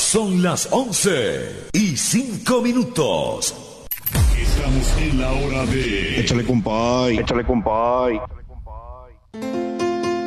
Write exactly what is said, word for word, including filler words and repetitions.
Son las once y cinco minutos. Estamos en la hora de... Échale, compay. Échale, compay.